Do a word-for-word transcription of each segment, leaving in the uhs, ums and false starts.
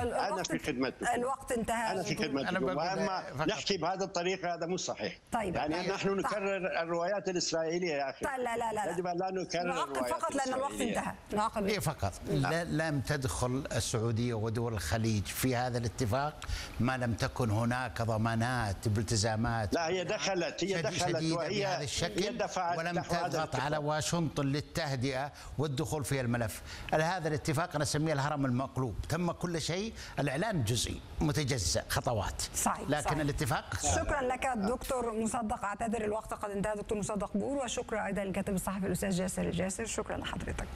انا في خدمتكم. الوقت انتهى. انا في خدمتكم، واما نحكي بهذه الطريقه هذا مو صحيح. طيب يعني طيب. نحن نكرر طيب. الروايات الاسرائيليه يا اخي. طيب لا لا لا يجب ان لا نكرر الروايات فقط لان الوقت انتهى. نعقد إيه فقط. لم تدخل السعوديه ودول الخليج في هذا الاتفاق ما لم تكن هناك ضمانات بالتزامات. لا هي دخلت هي دخلت وهي بهذا الشكل دفعت ولم تضغط على واشنطن للتهدئه والدخول في الملف. هذا الاتفاق انا اسميه الهرم المقلوب، تم كل شيء، الاعلان جزئي متجزأ خطوات. صحيح. لكن صحيح. الاتفاق. شكرا لك دكتور مصدق، اعتذر الوقت قد انتهى دكتور مصدق بور، وشكرا ايضا للكاتب الصحفي الاستاذ جاسر الجاسر، شكرا لحضرتك.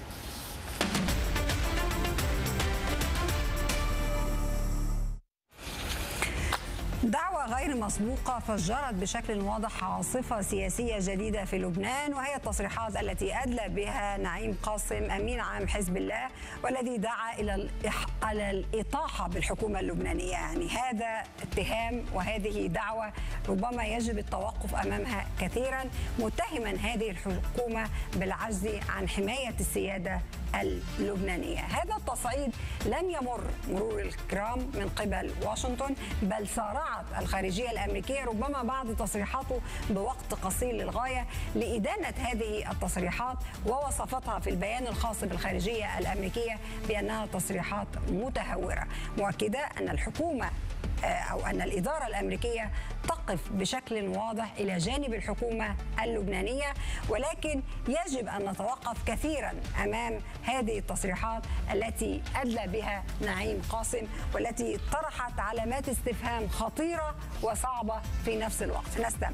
دعوة غير مسبوقة فجرت بشكل واضح عاصفة سياسية جديدة في لبنان، وهي التصريحات التي أدلى بها نعيم قاسم أمين عام حزب الله، والذي دعا إلى على الإطاحة بالحكومة اللبنانية. يعني هذا اتهام وهذه دعوة ربما يجب التوقف أمامها كثيرا، متهما هذه الحكومة بالعجز عن حماية السيادة اللبنانية. هذا التصعيد لم يمر مرور الكرام من قبل واشنطن، بل سارعت الخارجية الأمريكية ربما بعد تصريحاته بوقت قصير للغاية لإدانة هذه التصريحات، ووصفتها في البيان الخاص بالخارجية الأمريكية بأنها تصريحات متهورة، مؤكدة أن الحكومة أو أن الإدارة الأمريكية تقف بشكل واضح إلى جانب الحكومة اللبنانية، ولكن يجب أن نتوقف كثيرا أمام هذه التصريحات التي أدلى بها نعيم قاسم، والتي طرحت علامات استفهام خطيرة وصعبة في نفس الوقت. نستمع.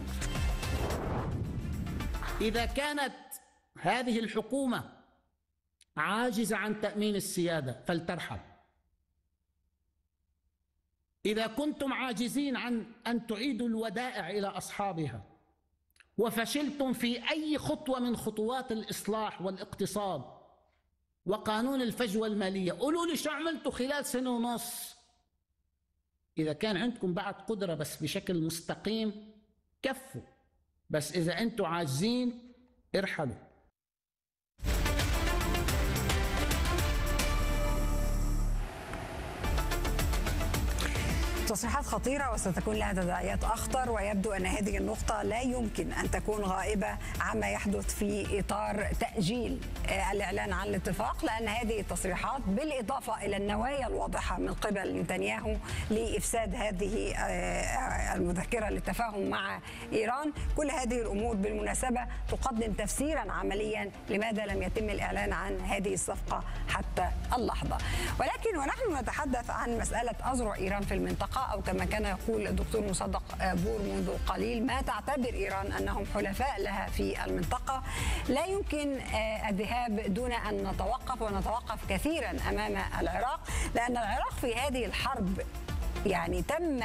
إذا كانت هذه الحكومة عاجزة عن تأمين السيادة فلترحل. إذا كنتم عاجزين عن أن تعيدوا الودائع إلى أصحابها، وفشلتم في أي خطوة من خطوات الإصلاح والاقتصاد وقانون الفجوة المالية، قولوا لي شو عملتوا خلال سنة ونص. إذا كان عندكم بعد قدرة بس بشكل مستقيم كفوا، بس إذا أنتم عاجزين ارحلوا. تصريحات خطيرة وستكون لها تداعيات أخطر، ويبدو أن هذه النقطة لا يمكن أن تكون غائبة عما يحدث في إطار تأجيل الإعلان عن الاتفاق، لأن هذه التصريحات بالإضافة إلى النوايا الواضحة من قبل نتنياهو لإفساد هذه المذكرة للتفاهم مع إيران، كل هذه الأمور بالمناسبة تقدم تفسيرا عمليا لماذا لم يتم الإعلان عن هذه الصفقة حتى اللحظة. ولكن ونحن نتحدث عن مسألة أذرع إيران في المنطقة، أو كما كان يقول الدكتور مصدق بور منذ قليل ما تعتبر إيران أنهم حلفاء لها في المنطقة، لا يمكن الذهاب دون أن نتوقف ونتوقف كثيرا أمام العراق، لأن العراق في هذه الحرب يعني تم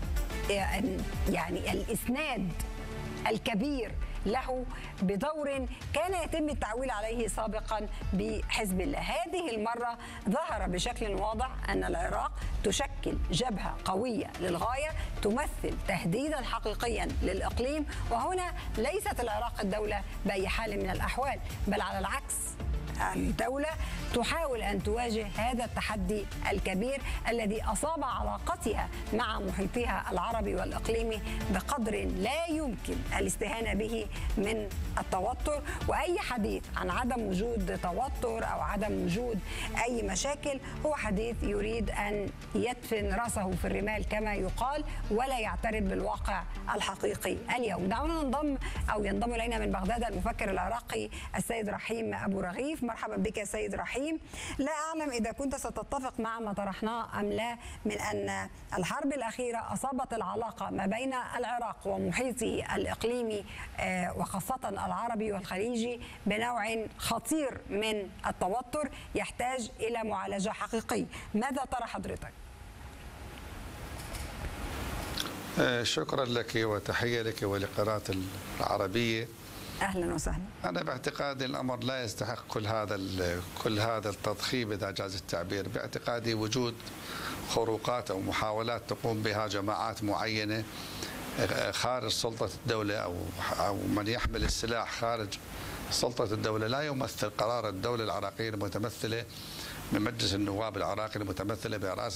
يعني الإسناد الكبير له بدور كان يتم التعويل عليه سابقا بحزب الله. هذه المرة ظهر بشكل واضح أن العراق تشكل جبهة قوية للغاية، تمثل تهديدا حقيقيا للإقليم، وهنا ليست العراق الدولة بأي حال من الأحوال، بل على العكس الدولة تحاول أن تواجه هذا التحدي الكبير الذي أصاب علاقتها مع محيطها العربي والإقليمي بقدر لا يمكن الاستهانة به من التوتر. وأي حديث عن عدم وجود توتر أو عدم وجود أي مشاكل هو حديث يريد أن يدفن رأسه في الرمال كما يقال، ولا يعترف بالواقع الحقيقي اليوم. دعونا ننضم أو ينضم إلينا من بغداد المفكر العراقي السيد رحيم أبو رغيف. مرحبا بك سيد رحيم. لا أعلم إذا كنت ستتفق مع ما طرحناه أم لا من أن الحرب الأخيرة أصابت العلاقة ما بين العراق ومحيطه الإقليمي وخاصة العربي والخليجي بنوع خطير من التوتر يحتاج إلى معالجة حقيقية. ماذا ترى حضرتك؟ شكرا لك وتحية لك ولقناة العربية. اهلا وسهلا. انا باعتقادي الامر لا يستحق كل هذا كل هذا التضخيم اذا جاز التعبير. باعتقادي وجود خروقات او محاولات تقوم بها جماعات معينه خارج سلطه الدوله او او من يحمل السلاح خارج سلطه الدوله لا يمثل قرار الدوله العراقيه المتمثله من مجلس النواب العراقي المتمثله برئاسه